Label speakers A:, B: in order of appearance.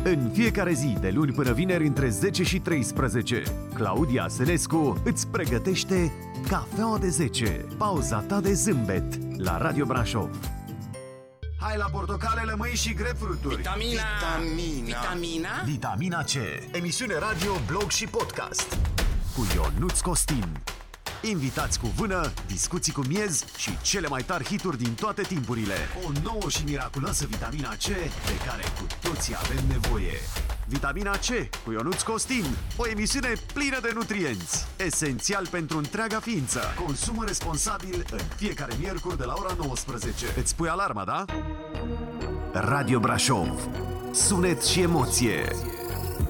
A: În fiecare zi, de luni până vineri, între 10 și 13, Claudia Sănescu îți pregătește Cafeaua de 10, pauza ta de zâmbet, la Radio Brașov. Hai la portocale, lămâi și grapefruituri. Vitamina C. Emisiune radio, blog și podcast cu Ionuț Costin. Invitați cu vână, discuții cu miez și cele mai tari hituri din toate timpurile. O nouă și miraculoasă vitamina C de care cu toții avem nevoie. Vitamina C cu Ionuț Costin. O emisiune plină de nutrienți, esențial pentru întreaga ființă. Consumă responsabil în fiecare miercuri de la ora 19. Îți pui alarma, da? Radio Brașov. Sunet și emoție.